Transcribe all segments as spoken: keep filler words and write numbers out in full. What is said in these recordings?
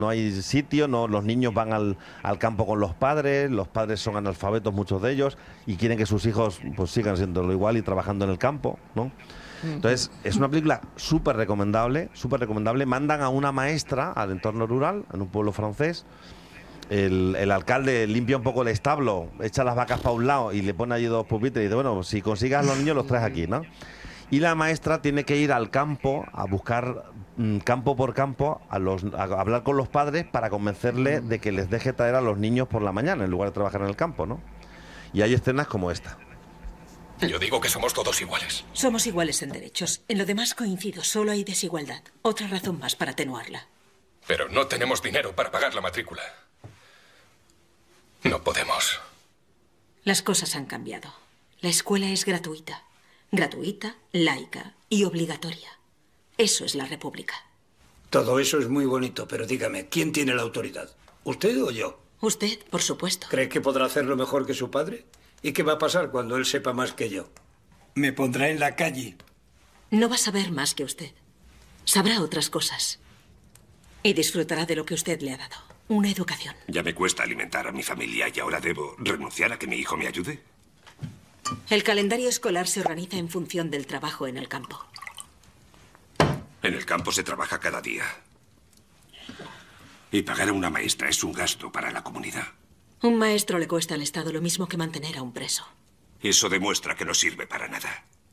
no hay sitio, no, los niños van al, al campo con los padres, los padres son analfabetos muchos de ellos y quieren que sus hijos pues sigan siendo lo igual y trabajando en el campo, ¿no? Entonces, es una película súper recomendable, súper recomendable. Mandan a una maestra al entorno rural, en un pueblo francés. El, el alcalde limpia un poco el establo, echa las vacas para un lado y le pone allí dos pupitres y dice, bueno, si consigas los niños los traes aquí, ¿no? Y la maestra tiene que ir al campo a buscar mmm, campo por campo, a, los, a hablar con los padres para convencerles de que les deje traer a los niños por la mañana en lugar de trabajar en el campo, ¿no? Y hay escenas como esta. Yo digo que somos todos iguales. Somos iguales en derechos. En lo demás coincido, solo hay desigualdad. Otra razón más para atenuarla. Pero no tenemos dinero para pagar la matrícula. No podemos. Las cosas han cambiado. La escuela es gratuita. Gratuita, laica y obligatoria. Eso es la República. Todo eso es muy bonito, pero dígame, ¿quién tiene la autoridad? ¿Usted o yo? Usted, por supuesto. ¿Cree que podrá hacerlo mejor que su padre? ¿Y qué va a pasar cuando él sepa más que yo? Me pondrá en la calle. No va a saber más que usted. Sabrá otras cosas. Y disfrutará de lo que usted le ha dado. Una educación. Ya me cuesta alimentar a mi familia y ahora debo renunciar a que mi hijo me ayude. El calendario escolar se organiza en función del trabajo en el campo. En el campo se trabaja cada día. Y pagar a una maestra es un gasto para la comunidad. Un maestro le cuesta al Estado lo mismo que mantener a un preso. Eso demuestra que no sirve para nada.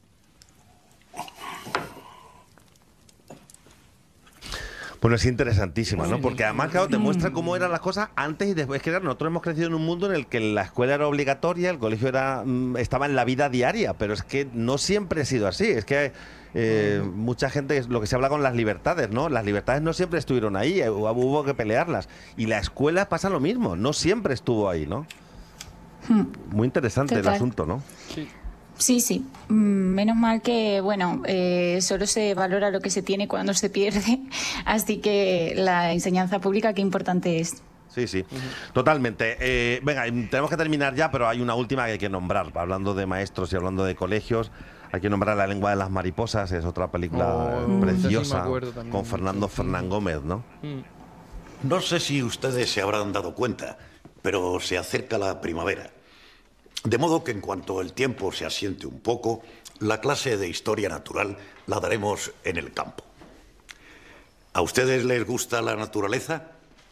Bueno, es interesantísima, ¿no? Porque además, claro, te muestra cómo eran las cosas antes y después. Que claro, nosotros hemos crecido en un mundo en el que la escuela era obligatoria, el colegio era estaba en la vida diaria, pero es que no siempre ha sido así. Es que eh, mucha gente, lo que se habla con las libertades, ¿no? Las libertades no siempre estuvieron ahí, hubo, hubo que pelearlas. Y la escuela pasa lo mismo, no siempre estuvo ahí, ¿no? Muy interesante Total. el asunto, ¿no? Sí. Sí, sí. Mm, Menos mal que, bueno, eh, solo se valora lo que se tiene cuando se pierde. Así que la enseñanza pública, qué importante es. Sí, sí, uh-huh. Totalmente. Eh, venga, tenemos que terminar ya, pero hay una última que hay que nombrar. Hablando de maestros y hablando de colegios, hay que nombrar La lengua de las mariposas. Es otra película Oh, preciosa, sí me también, con Fernando sí. Fernán Gómez, ¿no? Mm. No sé si ustedes se habrán dado cuenta, pero se acerca la primavera. De modo que en cuanto el tiempo se asiente un poco, la clase de historia natural la daremos en el campo. ¿A ustedes les gusta la naturaleza?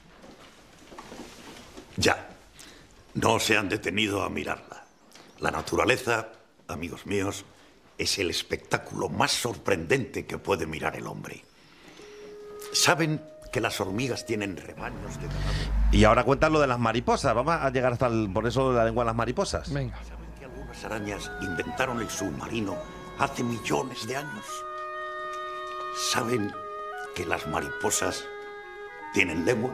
Ya. No se han detenido a mirarla. La naturaleza, amigos míos, es el espectáculo más sorprendente que puede mirar el hombre. ¿Saben que las hormigas tienen rebaños de ganado? Y ahora cuentan lo de las mariposas. Vamos a llegar hasta el, por eso de La lengua de las mariposas. Venga. ¿Saben que algunas arañas inventaron el submarino hace millones de años? ¿Saben que las mariposas tienen lengua?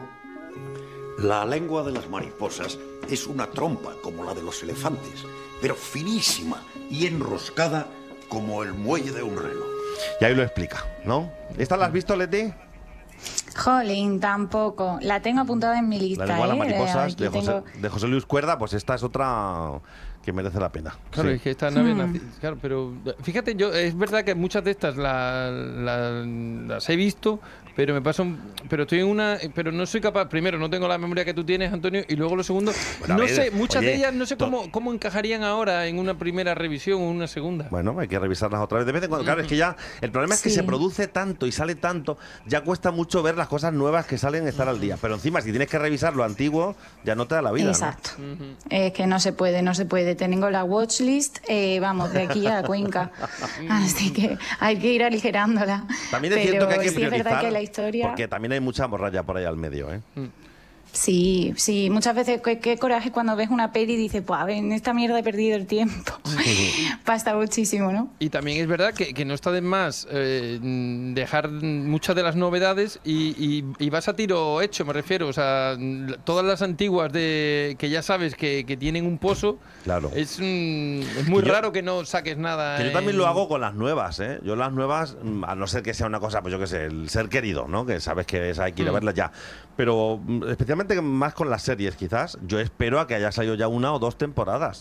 La lengua de las mariposas es una trompa como la de los elefantes, pero finísima y enroscada como el muelle de un reloj. Y ahí lo explica, ¿no? ¿Esta la has visto, Leti? Jolín, tampoco. La tengo apuntada en mi lista. La lengua de las ¿eh? mariposas Aquí de José, tengo- de José Luis Cuerda, pues esta es otra que merece la pena. Claro, Sí. es que esta nave Hmm. nazi- claro, pero fíjate, yo es verdad que muchas de estas la- la- las he visto, pero me pasan, pero estoy en una, pero no soy capaz. Primero, no tengo la memoria que tú tienes, Antonio, y luego lo segundo, Bueno, a no ver, sé, muchas oye, de ellas no sé to- cómo cómo encajarían ahora en una primera revisión o una segunda. Bueno, hay que revisarlas otra vez de vez en cuando. Claro, es que ya el problema es que Sí. se produce tanto y sale tanto, ya cuesta mucho ver las cosas nuevas que salen, estar al día. Pero encima, si tienes que revisar lo antiguo, ya no te da la vida, ¿no? Exacto. Es que no se puede, no se puede. Tengo la watchlist, eh, vamos, de aquí a Cuenca. Así que hay que ir aligerándola. También es Pero cierto que hay que sí es priorizar, verdad que la historia... porque también hay mucha morralla por ahí al medio, ¿eh? Sí, sí, muchas veces qué, qué coraje cuando ves una peli y dices, pues a ver, en esta mierda he perdido el tiempo. Pasa muchísimo, ¿no? Y también es verdad que, que no está de más eh, dejar muchas de las novedades y, y- y vas a tiro hecho, me refiero. O sea, todas las antiguas de que ya sabes que, que tienen un pozo, Claro. es, mm, es muy Que yo- raro que no saques nada. Que yo también en- lo hago con las nuevas, ¿eh? Yo las nuevas, mm, a no ser que sea una cosa, pues yo qué sé, el ser querido, ¿no? Que sabes que esa hay que ir a Mm. verla ya. Pero mm, especialmente más con las series, quizás, yo espero a que haya salido ya una o dos temporadas.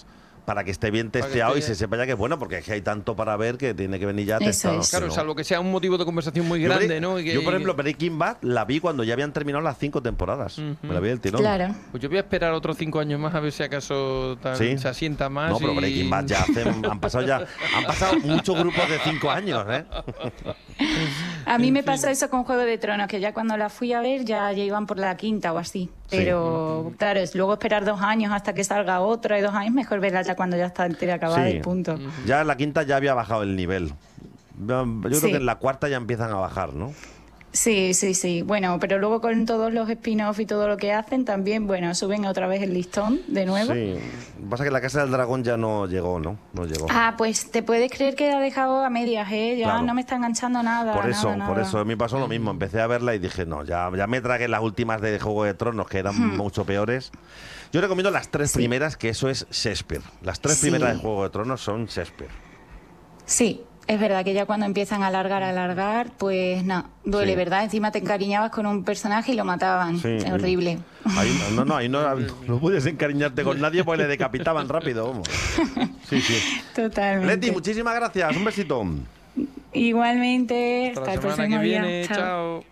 para que esté bien Para que testeado esté- y se sepa ya que es bueno, porque es que hay tanto para ver que tiene que venir ya Eso testado. es. Claro, si no- salvo que sea un motivo de conversación muy Yo, grande, Bre- ¿no? Y que- yo, por y ejemplo, que- Breaking Bad la vi cuando ya habían terminado las cinco temporadas. Me la vi del tirón. Claro. Pues yo voy a esperar otros cinco años más a ver si acaso tal- Sí. se asienta más. No, pero y- Breaking Bad ya hacen- han pasado ya han pasado muchos grupos de cinco años, ¿eh? A mí me pasó eso con Juego de Tronos, que ya cuando la fui a ver ya, ya iban por la quinta o así. Pero claro, es luego esperar dos años hasta que salga otra y dos años, mejor verla ya cuando ya está entera acabada Sí. y punto. Ya en la quinta ya había bajado el nivel. Yo creo Sí. que en la cuarta ya empiezan a bajar, ¿no? Sí, sí, sí. Bueno, pero luego con todos los spin-off y todo lo que hacen, también, bueno, suben otra vez el listón de nuevo. Sí. Lo que pasa es que la Casa del Dragón ya no llegó, ¿no? No llegó. Ah, pues te puedes creer que ha dejado a medias, ¿eh? Ya Claro. no me está enganchando nada. Por eso, nada, por nada. eso, a mí pasó lo mismo. Empecé a verla y dije, no, ya, ya me tragué las últimas de Juego de Tronos, que eran Hmm. mucho peores. Yo recomiendo las tres primeras, que eso es Shakespeare. Las tres Sí. primeras de Juego de Tronos son Shakespeare. Sí, es verdad que ya cuando empiezan a alargar, a alargar, pues no, duele, Sí. ¿verdad? Encima te encariñabas con un personaje y lo mataban. Sí. Es horrible. Ahí no, no, no, ahí no, no puedes encariñarte con nadie porque le decapitaban rápido. Vamos. Sí, sí. Totalmente. Leti, muchísimas gracias. Un besito. Igualmente, Hasta hasta, la el semana próximo que día. viene. Chao. Chao.